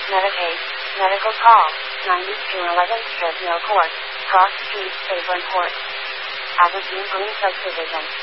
Medicaid, medical call, 9211 Fresno Court, Cross Street, Avon Court. Aberdeen Green Subdivision.